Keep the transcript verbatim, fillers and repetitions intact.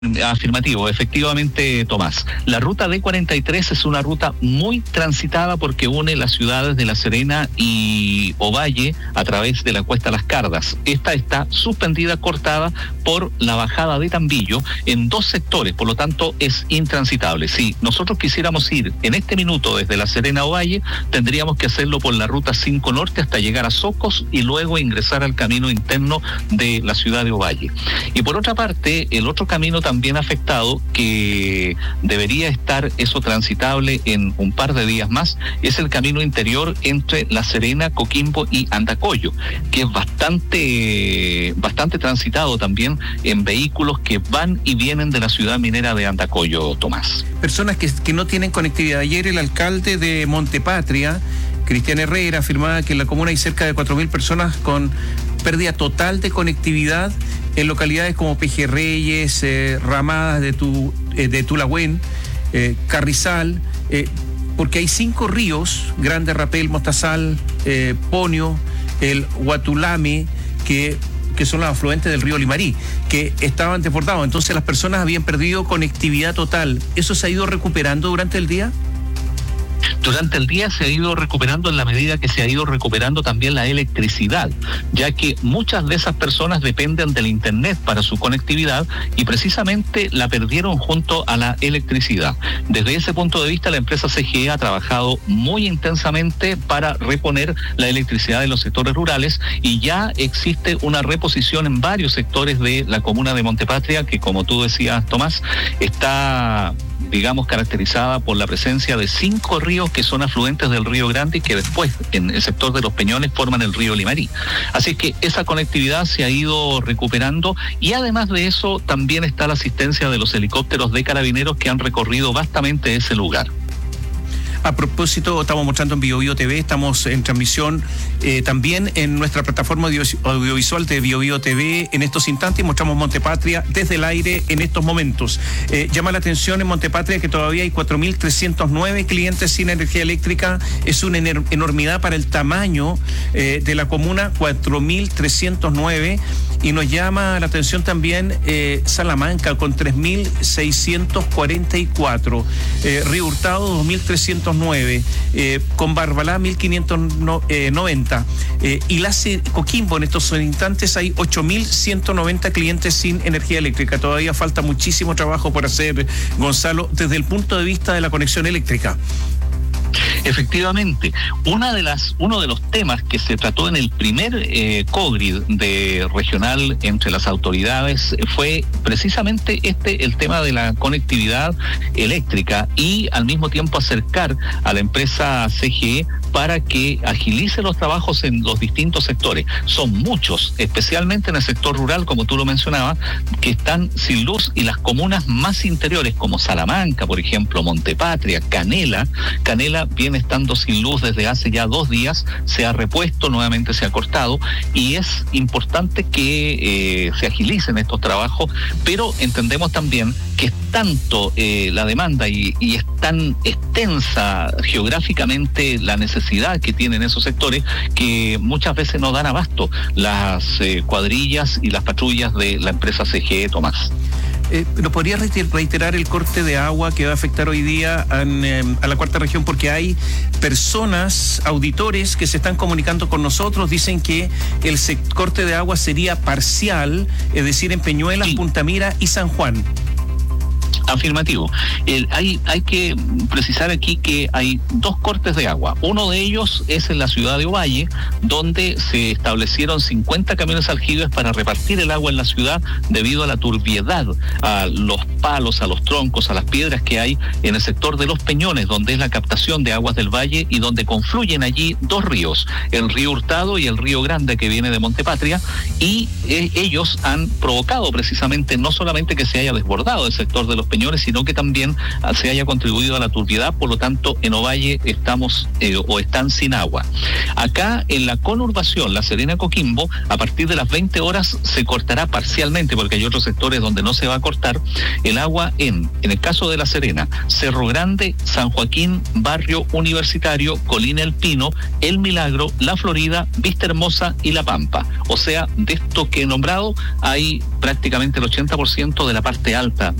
Afirmativo, efectivamente, Tomás. La ruta D cuarenta y tres es una ruta muy transitada porque une las ciudades de La Serena y Ovalle a través de la Cuesta Las Cardas. Esta está suspendida, cortada por la bajada de Tambillo en dos sectores, por lo tanto es intransitable. Si nosotros quisiéramos ir en este minuto desde La Serena a Ovalle, tendríamos que hacerlo por la ruta cinco Norte hasta llegar a Socos y luego ingresar al camino interno de la ciudad de Ovalle. Y por otra parte, el otro camino también también afectado, que debería estar eso transitable en un par de días más, es el camino interior entre La Serena, Coquimbo y Andacollo, que es bastante bastante transitado también en vehículos que van y vienen de la ciudad minera de Andacollo, Tomás. Personas que, que no tienen conectividad. Ayer el alcalde de Montepatria, Cristian Herrera, afirmaba que en la comuna hay cerca de cuatro mil personas con pérdida total de conectividad en localidades como Pejerreyes, eh, Ramadas de, tu, eh, de Tulagüen, eh, Carrizal, eh, porque hay cinco ríos, Grande Rapel, Mostazal, eh, Ponio, el Huatulame, que, que son los afluentes del río Limarí, que estaban desbordados. Entonces las personas habían perdido conectividad total. ¿Eso se ha ido recuperando durante el día? Durante el día se ha ido recuperando en la medida que se ha ido recuperando también la electricidad, ya que muchas de esas personas dependen del internet para su conectividad y precisamente la perdieron junto a la electricidad. Desde ese punto de vista, la empresa C G E ha trabajado muy intensamente para reponer la electricidad en los sectores rurales y ya existe una reposición en varios sectores de la comuna de Montepatria que, como tú decías, Tomás, está, digamos, caracterizada por la presencia de cinco ríos que son afluentes del río Grande y que después en el sector de Los Peñones forman el río Limarí. Así que esa conectividad se ha ido recuperando y además de eso también está la asistencia de los helicópteros de carabineros que han recorrido vastamente ese lugar. A propósito, estamos mostrando en BioBio T V, estamos en transmisión eh, también en nuestra plataforma audio, audiovisual de BioBio T V en estos instantes y mostramos Montepatria desde el aire en estos momentos. Eh, llama la atención en Montepatria que todavía hay cuatro mil trescientos nueve clientes sin energía eléctrica. Es una enormidad para el tamaño eh, de la comuna, cuatro mil trescientos nueve. Y nos llama la atención también eh, Salamanca con tres mil seiscientos cuarenta y cuatro, eh, Río Hurtado dos mil trescientos nueve, eh, con Barbalá mil quinientos noventa, eh, y la Coquimbo en estos instantes hay ocho mil ciento noventa clientes sin energía eléctrica. Todavía falta muchísimo trabajo por hacer, Gonzalo, desde el punto de vista de la conexión eléctrica. Efectivamente, una de las, uno de los temas que se trató en el primer eh, COGRID de regional entre las autoridades fue precisamente este, el tema de la conectividad eléctrica y al mismo tiempo acercar a la empresa C G E para que agilice los trabajos en los distintos sectores. Son muchos, especialmente en el sector rural, como tú lo mencionabas, que están sin luz y las comunas más interiores como Salamanca, por ejemplo, Montepatria, Canela, Canela viene estando sin luz desde hace ya dos días, se ha repuesto, nuevamente se ha cortado y es importante que eh, se agilicen estos trabajos, pero entendemos también que es tanto eh, la demanda y, y es tan extensa geográficamente la necesidad que tienen esos sectores que muchas veces no dan abasto las eh, cuadrillas y las patrullas de la empresa C G E, Tomás. Eh, ¿Nos podría reiterar el corte de agua que va a afectar hoy día en, eh, a la cuarta región? Porque hay personas, auditores, que se están comunicando con nosotros, dicen que el corte de agua sería parcial, es decir, en Peñuelas, sí, Punta Mira y San Juan. Afirmativo. El, hay, hay que precisar aquí que hay dos cortes de agua. Uno de ellos es en la ciudad de Ovalle, donde se establecieron cincuenta camiones aljibes para repartir el agua en la ciudad debido a la turbiedad, a los palos, a los troncos, a las piedras que hay en el sector de Los Peñones, donde es la captación de aguas del valle y donde confluyen allí dos ríos, el río Hurtado y el río Grande que viene de Montepatria, y eh, ellos han provocado precisamente no solamente que se haya desbordado el sector de Los Peñones, Peñones, sino que también se haya contribuido a la turbiedad. Por lo tanto, en Ovalle estamos eh, o están sin agua. Acá en la conurbación La Serena-Coquimbo, a partir de las veinte horas se cortará parcialmente, porque hay otros sectores donde no se va a cortar el agua en, en el caso de La Serena, Cerro Grande, San Joaquín, Barrio Universitario, Colina El Pino, El Milagro, La Florida, Vista Hermosa y La Pampa. O sea, de esto que he nombrado, hay prácticamente el ochenta por ciento de la parte alta